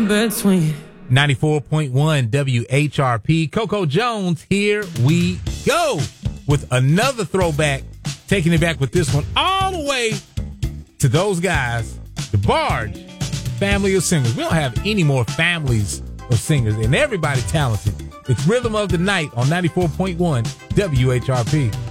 between. 94.1 WHRP. Coco Jones, here we go with another throwback, taking it back with this one all the way to those guys, the Barge family of singers. We don't have any more families of singers, and everybody talented. It's Rhythm of the Night on 94.1 WHRP.